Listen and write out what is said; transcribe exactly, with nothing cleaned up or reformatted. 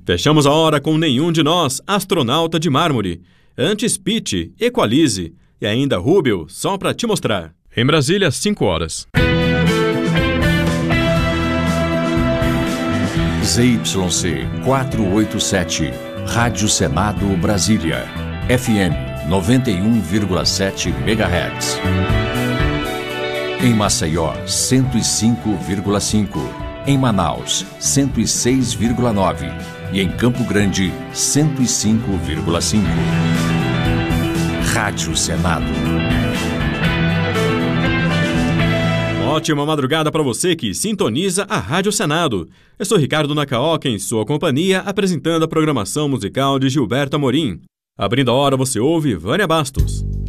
Fechamos a hora com Nenhum de Nós, Astronauta de Mármore. Antes Pitty, Equalize. E ainda Rubio, só pra te mostrar. Em Brasília, cinco horas. Z Y C quatrocentos e oitenta e sete, Rádio Senado Brasília, F M noventa e um vírgula sete megahertz. Em Maceió, cento e cinco vírgula cinco. Em Manaus, cento e seis vírgula nove. E em Campo Grande, cento e cinco vírgula cinco. Rádio Senado. Ótima madrugada para você que sintoniza a Rádio Senado. Eu sou Ricardo Nacaoca, em sua companhia, apresentando a programação musical de Gilberto Amorim. Abrindo a hora, você ouve Vânia Bastos.